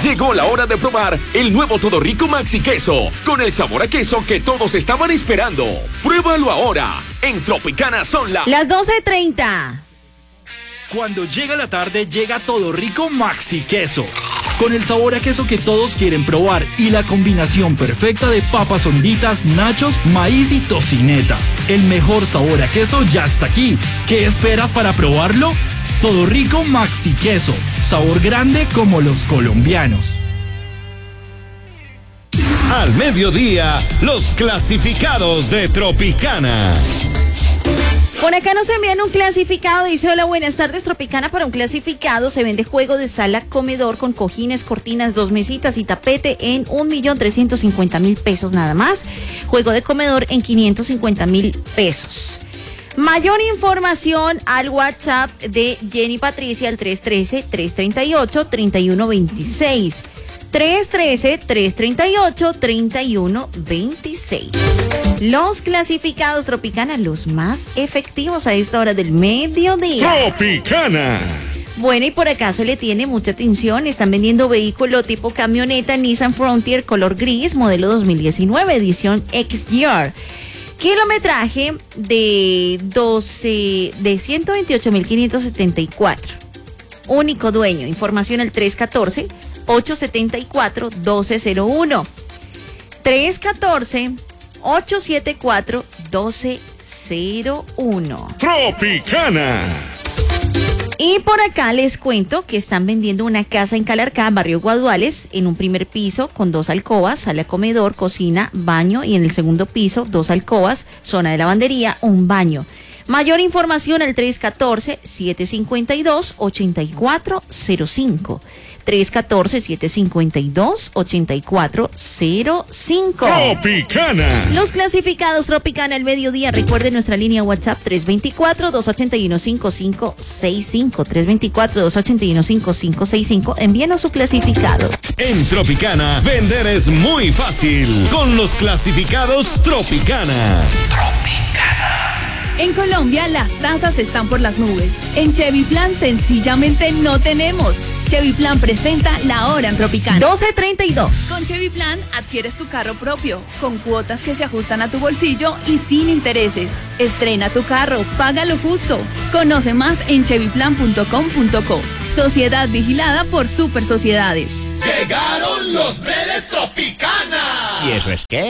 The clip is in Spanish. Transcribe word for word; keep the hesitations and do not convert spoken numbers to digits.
Llegó la hora de probar el nuevo Todo Rico Maxi Queso, con el sabor a queso que todos estaban esperando. Pruébalo ahora. En Tropicana son las... Las doce treinta. Cuando llega la tarde, llega Todo Rico Maxi Queso. Con el sabor a queso que todos quieren probar y la combinación perfecta de papas honditas, nachos, maíz y tocineta. El mejor sabor a queso ya está aquí. ¿Qué esperas para probarlo? Todo Rico Maxi Queso. Sabor grande como los colombianos. Al mediodía, los clasificados de Tropicana. Por acá nos envían un clasificado, dice: hola, buenas tardes, Tropicana. Para un clasificado se vende juego de sala comedor con cojines, cortinas, dos mesitas y tapete en un millón trescientos cincuenta mil pesos nada más. Juego de comedor en quinientos cincuenta mil pesos. Mayor información al WhatsApp de Jenny Patricia al tres uno tres, tres tres ocho, tres uno dos seis. tres uno tres, tres tres ocho, tres uno dos seis. Los clasificados Tropicana, los más efectivos a esta hora del mediodía. Tropicana. Bueno, y por acá se le tiene mucha atención. Están vendiendo vehículo tipo camioneta Nissan Frontier color gris, modelo dos mil diecinueve, edición X R. Kilometraje de doce, de ciento veintiocho mil quinientos setenta y cuatro. Único dueño. Información al tres uno cuatro, ocho siete cuatro, uno dos cero uno. tres uno cuatro, ocho siete cuatro, uno dos cero uno. Tropicana. Y por acá les cuento que están vendiendo una casa en Calarcá, barrio Guaduales, en un primer piso con dos alcobas, sala comedor, cocina, baño, y en el segundo piso dos alcobas, zona de lavandería, un baño. Mayor información al tres uno cuatro, siete cinco dos, ocho cuatro cero cinco. tres uno cuatro, siete cinco dos, ocho cuatro cero cinco. Tropicana. Los clasificados Tropicana al mediodía. Recuerden nuestra línea WhatsApp tres dos cuatro, dos ocho uno, cinco cinco seis cinco. tres dos cuatro, dos ocho uno, cinco cinco seis cinco. Envíenos su clasificado. En Tropicana, vender es muy fácil con los clasificados Tropicana. Tropicana. En Colombia las tasas están por las nubes. En Chevy Plan sencillamente no tenemos. Chevy Plan presenta la hora en Tropicana. doce treinta y dos. Con Chevy Plan adquieres tu carro propio, con cuotas que se ajustan a tu bolsillo y sin intereses. Estrena tu carro, paga lo justo. Conoce más en chevy plan punto com punto co. Sociedad vigilada por Super Sociedades. Llegaron los B de Tropicana. ¿Y eso es qué?